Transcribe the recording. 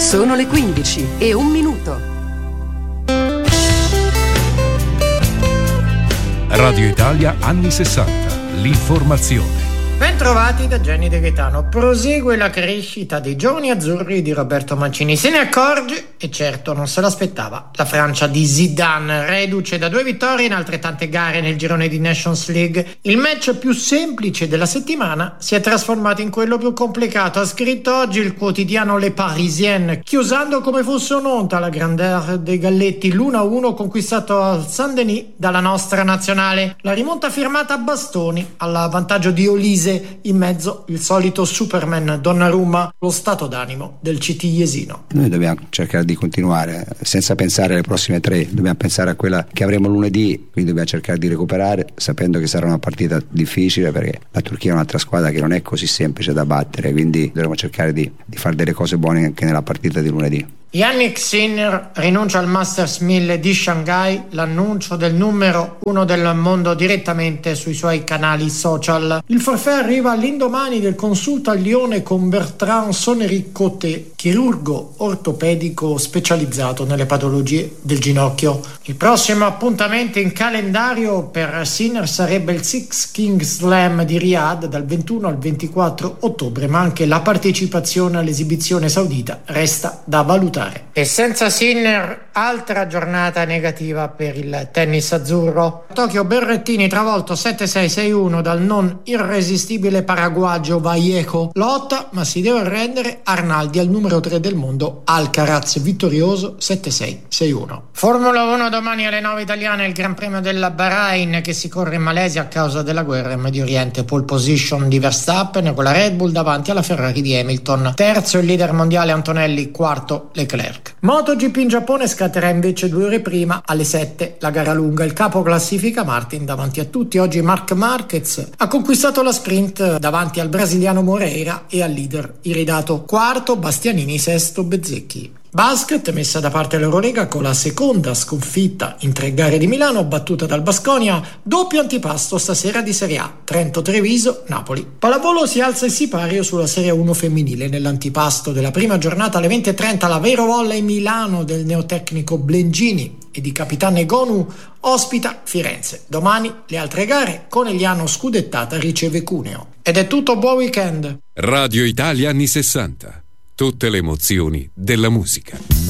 Sono le 15:01. Radio Italia anni 60. L'informazione. Bentrovati da Gianni De Gaetano. Prosegue la crescita dei giovani azzurri di Roberto Mancini. Se ne accorge, e certo non se l'aspettava, la Francia di Zidane, reduce da 2 vittorie in altrettante gare nel girone di Nations League. Il match più semplice della settimana si è trasformato in quello più complicato. Ha scritto oggi il quotidiano Le Parisien, chiusando come fosse un'onta la grandeur dei Galletti, l'1-1 conquistato al Saint-Denis dalla nostra nazionale. La rimonta firmata a bastoni, al vantaggio di Olise. In mezzo il solito Superman Donnarumma, lo stato d'animo del CT Jesino. Noi dobbiamo cercare di continuare senza pensare alle prossime 3, dobbiamo pensare a quella che avremo lunedì, quindi dobbiamo cercare di recuperare sapendo che sarà una partita difficile, perché la Turchia è un'altra squadra che non è così semplice da battere, quindi dovremo cercare di fare delle cose buone anche nella partita di lunedì. Yannick Sinner rinuncia al Masters 1000 di Shanghai, l'annuncio del numero 1 del mondo direttamente sui suoi canali social. Il forfait arriva all'indomani del consulto a Lione con Bertrand Sonnery-Coté, chirurgo ortopedico specializzato nelle patologie del ginocchio. Il prossimo appuntamento in calendario per Sinner sarebbe il Six Kings Slam di Riyadh dal 21 al 24 ottobre, ma anche la partecipazione all'esibizione saudita resta da valutare. E senza Sinner, altra giornata negativa per il tennis azzurro. Tokyo Berrettini travolto 7-6-6-1 dal non irresistibile paraguagio Vallejo. Lotta, ma si deve arrendere Arnaldi al numero 3 del mondo, Alcaraz, vittorioso 7-6-6-1. Formula 1 domani alle 9 italiane, il Gran Premio della Bahrain che si corre in Malesia a causa della guerra in Medio Oriente. Pole position di Verstappen con la Red Bull davanti alla Ferrari di Hamilton. Terzo il leader mondiale Antonelli, quarto Leclerc. MotoGP in Giappone scatterà invece 2 ore prima, alle 7, la gara lunga. Il capo classifica Martin davanti a tutti. Oggi Marc Marquez ha conquistato la sprint davanti al brasiliano Moreira e al leader iridato. Quarto Bastianini, sesto Bezzecchi. Basket, messa da parte l'Eurolega con la seconda sconfitta in 3 gare di Milano, battuta dal Baskonia. Doppio antipasto stasera di Serie A, Trento-Treviso, Napoli. Pallavolo si alza il sipario sulla Serie 1 femminile. Nell'antipasto della prima giornata alle 20:30 la Vero Volley Milano del neotecnico Blengini e di Capitane Gonu ospita Firenze. Domani le altre gare, Conegliano scudettata riceve Cuneo. Ed è tutto, buon weekend. Radio Italia anni 60. Tutte le emozioni della musica.